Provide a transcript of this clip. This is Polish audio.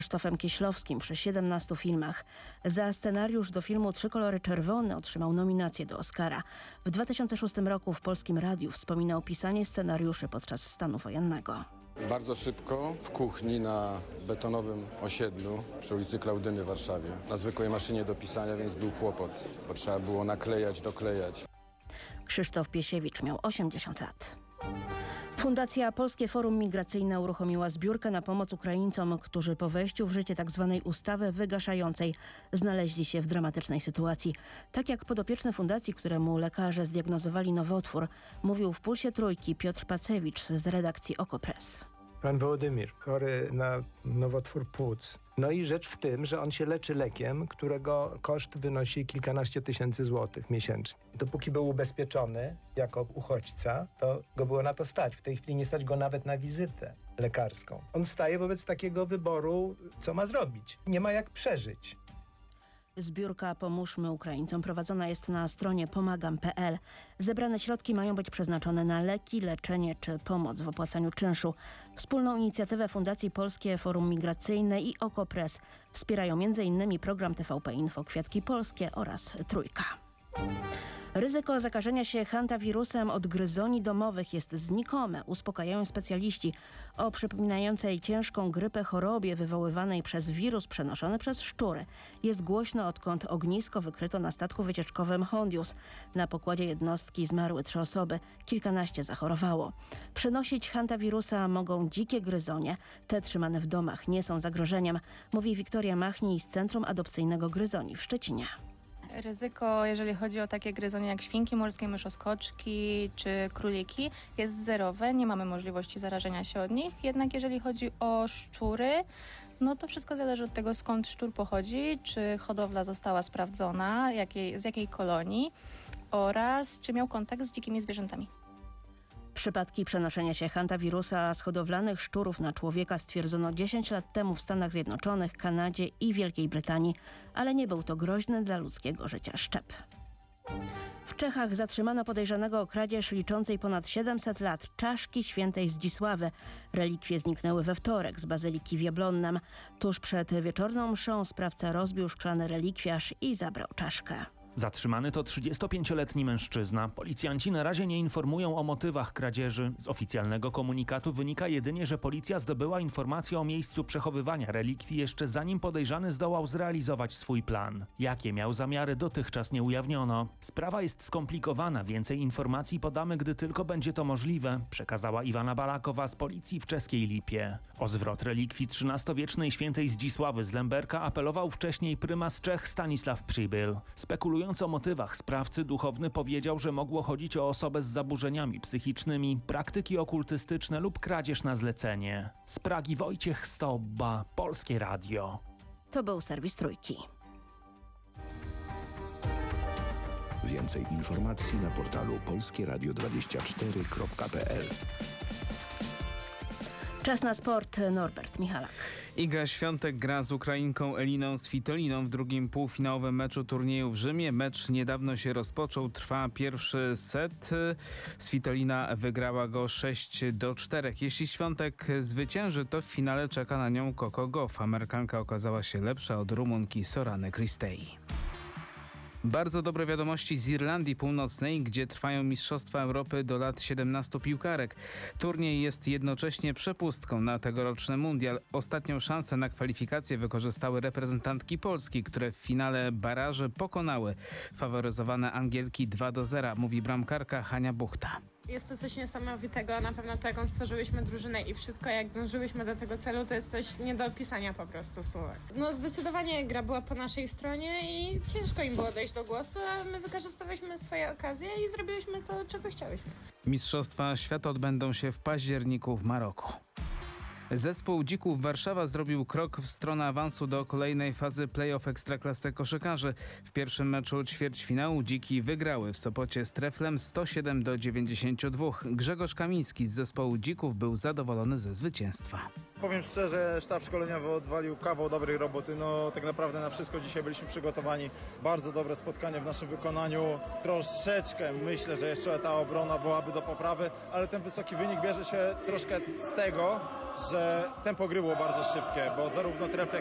Krzysztofem Kieślowskim przy 17 filmach. Za scenariusz do filmu Trzy kolory czerwone otrzymał nominację do Oscara. W 2006 roku w Polskim Radiu wspominał pisanie scenariuszy podczas stanu wojennego. Bardzo szybko w kuchni na betonowym osiedlu przy ulicy Klaudyny w Warszawie. Na zwykłej maszynie do pisania, więc był kłopot, bo trzeba było naklejać, doklejać. Krzysztof Piesiewicz miał 80 lat. Fundacja Polskie Forum Migracyjne uruchomiła zbiórkę na pomoc Ukraińcom, którzy po wejściu w życie tzw. ustawy wygaszającej znaleźli się w dramatycznej sytuacji. Tak jak podopieczny fundacji, któremu lekarze zdiagnozowali nowotwór, mówił w Pulsie Trójki Piotr Pacewicz z redakcji Okopres. Pan Wołodymir, chory na nowotwór płuc. No i rzecz w tym, że on się leczy lekiem, którego koszt wynosi kilkanaście tysięcy złotych miesięcznie. Dopóki był ubezpieczony jako uchodźca, to go było na to stać. W tej chwili nie stać go nawet na wizytę lekarską. On staje wobec takiego wyboru, co ma zrobić. Nie ma jak przeżyć. Zbiórka Pomóżmy Ukraińcom prowadzona jest na stronie pomagam.pl. Zebrane środki mają być przeznaczone na leki, leczenie czy pomoc w opłacaniu czynszu. Wspólną inicjatywę Fundacji Polskie Forum Migracyjne i Okopres wspierają m.in. program TVP Info Kwiatki Polskie oraz Trójka. Ryzyko zakażenia się hantawirusem od gryzoni domowych jest znikome, uspokajają specjaliści. O przypominającej ciężką grypę chorobie wywoływanej przez wirus przenoszony przez szczury jest głośno, odkąd ognisko wykryto na statku wycieczkowym Hondius. Na pokładzie jednostki zmarły 3 osoby, kilkanaście zachorowało. Przenosić hantawirusa mogą dzikie gryzonie. Te trzymane w domach nie są zagrożeniem, mówi Wiktoria Machnij z Centrum Adopcyjnego Gryzoni w Szczecinie. Ryzyko, jeżeli chodzi o takie gryzonie jak świnki morskie, myszoskoczki czy króliki, jest zerowe. Nie mamy możliwości zarażenia się od nich. Jednak jeżeli chodzi o szczury, no to wszystko zależy od tego, skąd szczur pochodzi, czy hodowla została sprawdzona, z jakiej kolonii oraz czy miał kontakt z dzikimi zwierzętami. Przypadki przenoszenia się hantawirusa z hodowlanych szczurów na człowieka stwierdzono 10 lat temu w Stanach Zjednoczonych, Kanadzie i Wielkiej Brytanii, ale nie był to groźny dla ludzkiego życia szczep. W Czechach zatrzymano podejrzanego o kradzież liczącej ponad 700 lat czaszki świętej Zdzisławy. Relikwie zniknęły we wtorek z bazyliki w Jablonnem. Tuż przed wieczorną mszą sprawca rozbił szklany relikwiarz i zabrał czaszkę. Zatrzymany to 35-letni mężczyzna. Policjanci na razie nie informują o motywach kradzieży. Z oficjalnego komunikatu wynika jedynie, że policja zdobyła informację o miejscu przechowywania relikwii jeszcze zanim podejrzany zdołał zrealizować swój plan. Jakie miał zamiary, dotychczas nie ujawniono. Sprawa jest skomplikowana, więcej informacji podamy, gdy tylko będzie to możliwe, przekazała Iwana Balakowa z policji w czeskiej Lipie. O zwrot relikwii XIII-wiecznej świętej Zdzisławy z Lemberka apelował wcześniej prymas Czech Stanisław Przybyl. Mówiąc o motywach sprawcy, duchowny powiedział, że mogło chodzić o osobę z zaburzeniami psychicznymi, praktyki okultystyczne lub kradzież na zlecenie. Z Pragi Wojciech Stobba, Polskie Radio. To był serwis Trójki. Więcej informacji na portalu polskieradio24.pl. Czas na sport. Norbert Michalak. Iga Świątek gra z Ukrainką Eliną Svitoliną w drugim półfinałowym meczu turnieju w Rzymie. Mecz niedawno się rozpoczął, trwa pierwszy set. Svitolina wygrała go 6-4. Jeśli Świątek zwycięży, to w finale czeka na nią Coco Gauff. Amerykanka okazała się lepsza od Rumunki Sorany Kristei. Bardzo dobre wiadomości z Irlandii Północnej, gdzie trwają Mistrzostwa Europy do lat 17 piłkarek. Turniej jest jednocześnie przepustką na tegoroczny mundial. Ostatnią szansę na kwalifikacje wykorzystały reprezentantki Polski, które w finale baraży pokonały faworyzowane Angielki 2-0, mówi bramkarka Hania Buchta. Jest to coś niesamowitego, na pewno to, jaką stworzyłyśmy drużynę i wszystko, jak dążyłyśmy do tego celu, to jest coś nie do opisania po prostu w słowach. No zdecydowanie gra była po naszej stronie i ciężko im było dojść do głosu, a my wykorzystałyśmy swoje okazje i zrobiłyśmy to, czego chciałyśmy. Mistrzostwa świata odbędą się w październiku w Maroku. Zespół Dzików Warszawa zrobił krok w stronę awansu do kolejnej fazy play-off Ekstraklasy koszykarzy. W pierwszym meczu ćwierćfinału Dziki wygrały w Sopocie z Treflem 107-92. Grzegorz Kamiński z zespołu Dzików był zadowolony ze zwycięstwa. Powiem szczerze, sztab szkoleniowy odwalił kawał dobrej roboty. No tak naprawdę na wszystko dzisiaj byliśmy przygotowani. Bardzo dobre spotkanie w naszym wykonaniu. Troszeczkę myślę, że jeszcze ta obrona byłaby do poprawy, ale ten wysoki wynik bierze się troszkę z tego, że tempo gry było bardzo szybkie, bo zarówno Trefl,